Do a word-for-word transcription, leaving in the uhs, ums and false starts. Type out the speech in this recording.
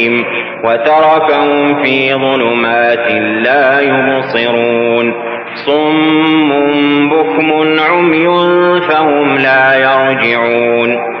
بهم وتركهم في ظلمات لا يبصرون صم بكم عمي فهم لا يرجعون